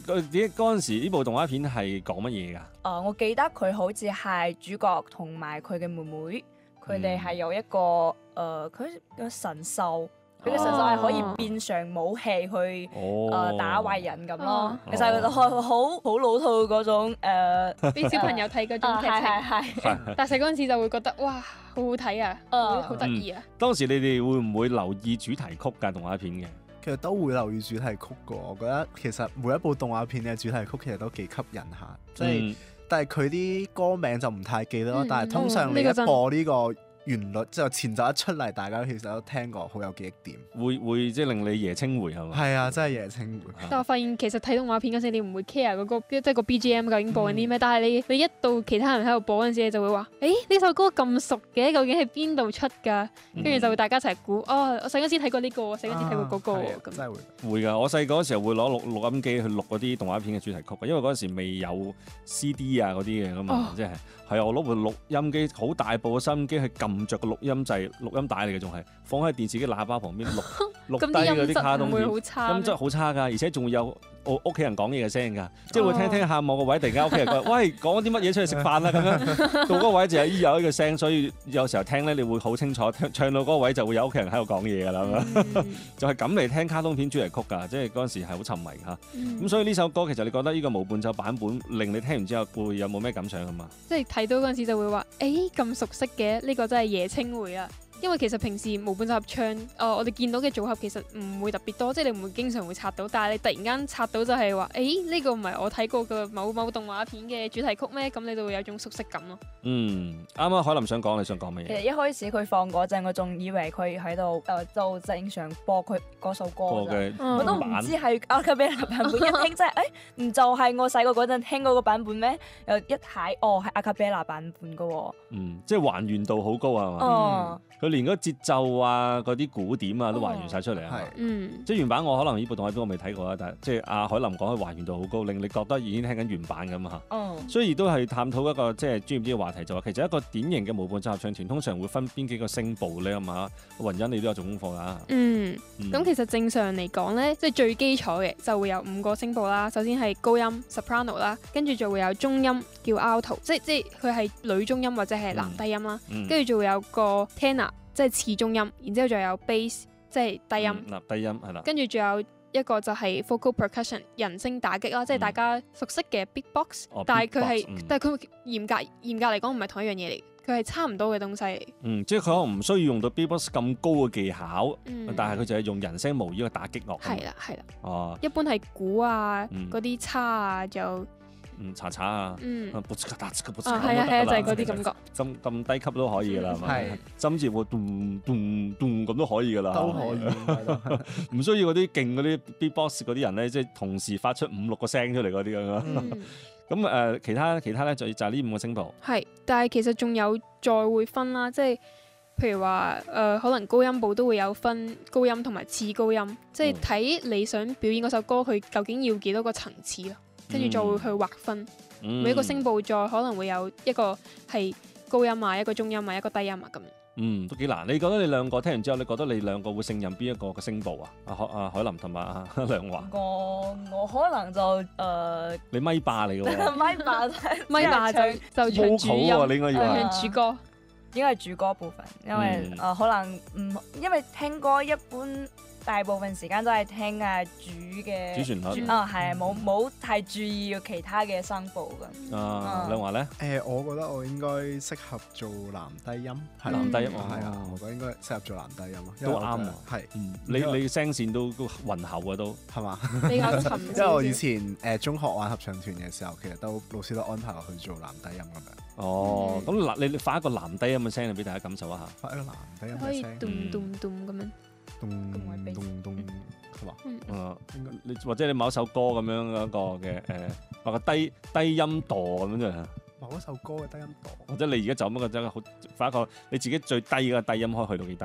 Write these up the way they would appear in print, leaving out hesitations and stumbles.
嗰陣時呢部動畫片係講乜嘢㗎？ 我記得佢好似係主角同埋佢嘅妹妹，佢哋係有一個佢個神獸。佢嘅神獸係可以變成武器去打壞人咁咯。其實好老套嗰種俾小朋友睇嗰種劇情。 係。 但係細嗰陣時就會覺得哇，好好睇啊，好得意啊。 當時你哋會唔會留意主題曲㗎動畫片嘅？ 其實都會留意主題曲㗎。我覺得其實每一部動畫片嘅主題曲其實都幾吸引下，即係但係佢啲歌名就唔太記得咯。但係通常你一播呢個旋律之後前奏一出嚟，大家其實都聽過，好有記憶點。 會即係令你爺青回係嘛？ 係啊，真係爺青回。 但我發現其實睇動畫片嗰時，你唔會 care 嗰個即係個 BGM 究竟播緊啲咩，但係你一到其他人喺度播嗰陣時，你就會話：誒呢首歌咁熟嘅，究竟係邊度出㗎？跟住就會大家一齊估。我細嗰時睇過呢個，細嗰時睇過嗰個咁。 真係會㗎！我細個嗰時候會攞錄音機去錄嗰啲動畫片嘅主題曲嘅，因為嗰陣時未有 CD 啊嗰啲嘅咁嘛，即係啊，我攞部錄音機好大部嘅收音機去撳着個錄音掣、錄音帶嚟嘅，仲係放喺電視機喇叭旁邊錄低嗰啲卡通片，音質好差㗎，而且仲會有屋企人講嘢嘅聲㗎，即係會聽下某個位突然間屋企人講：喂，講啲乜嘢出去食飯啦咁樣，到嗰個位就有呢個聲，所以有時候聽咧你會好清楚，唱到嗰個位就會有屋企人喺度講嘢㗎啦，就係咁嚟聽卡通片主題曲㗎，即係嗰陣時係好沉迷嚇。咁所以呢首歌其實你覺得呢個無伴奏版本令你聽完之後會有冇咩感想啊嘛？ 即係睇到嗰陣時就會話：咁熟悉嘅呢個真係爺青回啊！因為其實平時無伴奏合唱，我哋見到嘅組合其實唔會特別多，即係你唔會經常會刷到，但係你突然間刷到就係話，呢個唔係我睇過嘅某動畫片嘅主題曲咩？咁你就會有種熟悉感咯。 啱啱海琳想講，你想講乜嘢？ 其實一開始佢放嗰陣，我仲以為佢喺度就正常播佢嗰首歌嘅，我都唔知係阿卡貝拉版本。一聽真係，唔就係我細個嗰陣聽嗰個版本咩？又一睇，係阿卡貝拉版本嘅喎。 即係還原度好高啊嘛。佢連嗰節奏啊、嗰啲鼓點啊都還原晒出嚟啊！即係原版我可能呢部動畫片我未睇過啦，但係即係阿海琳講佢還原度好高，令你覺得已經聽緊原版咁啊！所以亦都係探討一個即係專業啲嘅話題，就話其實一個典型嘅無伴奏合唱團通常會分邊幾個聲部咧，係嘛？雲欣你都有做功課㗎。 咁其實正常嚟講咧，即係最基礎嘅就會有5個聲部啦。首先係高音 soprano 啦，跟住就會有中音叫 alto，即係佢係女中音或者係男低音啦，跟住就會有個 tenor。即係次中音，然之後仲有 bass， 即係低音。 低音係啦。 跟住仲有一個就係 vocal percussion 人聲打擊啦，即係大家熟悉嘅 beatbox，但係佢嚴格嚟講唔係同一樣嘢嚟，佢係差唔多嘅東西嚟。 即係佢可能唔需要用到 beatbox 咁高嘅技巧，但係佢就係用人聲模擬去打擊樂。 係啦。一般係鼓啊，嗰啲叉啊，就。 查啊， 就係嗰啲感覺。 咁低級都可以㗎啦，係咪？甚至乎咚咚咚咁都可以㗎啦， 都可以。 唔需要嗰啲勁嗰啲 beatbox 嗰啲人咧，即係同時發出5-6個聲出嚟嗰啲咁樣。咁其他咧就係呢5個聲部。係， 但係其實仲有再會分啦，即係譬如話可能高音部都會有分高音同埋次高音，即係睇你想表演嗰首歌，佢究竟要幾多個層次咯。跟住再會去劃分，每一個聲部再可能會有一個係高音啊，一個中音啊，一個低音啊咁。 都幾難。你覺得你兩個聽完之後，你覺得你兩個會勝任邊一個嘅聲部啊？海琳同埋梁華。 我可能就你咪霸嚟㗎喎。 咪霸就唱主音， 你應該要唱主歌。 應該係主歌部分，因為可能因為聽歌一般大部分時間都係聽主旋律，係冇太注意其他嘅聲部嘅。 梁華咧？ 我覺得我應該適合做男低音，係男低音， 係啊，我覺得應該適合做男低音咯， 都啱啊，係，你聲線都渾厚啊，都係嘛？ 比較沉。 因為我以前中學玩合唱團嘅時候，其實老師都安排我去做男低音咁樣。 咁你發一個男低音嘅聲俾大家感受一下。 發一個男低音嘅聲， 可以咚咚咚咁樣。 咚咚咚係嘛？ 你或者你某一首歌咁樣嗰個嘅或個低音度咁樣啫。 某一首歌嘅低音度， 或者你而家就咁個真係好發一個你自己最低嘅低音可以去到幾低？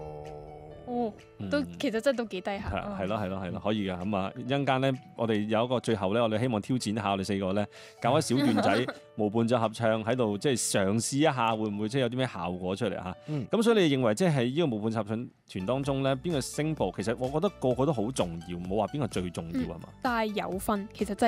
都其實真係都幾低下。 係咯，可以㗎。咁啊，一陣間咧，我哋有一個最後咧，我哋希望挑戰一下我哋4個咧，搞一小段仔無伴奏合唱喺度，即係嘗試一下會唔會即係有啲咩效果出嚟嚇？咁所以你哋認為即係呢個無伴奏合唱團當中咧，邊個聲部其實我覺得個個都好重要，冇話邊個最重要係嘛？ 但係有分，其實真係。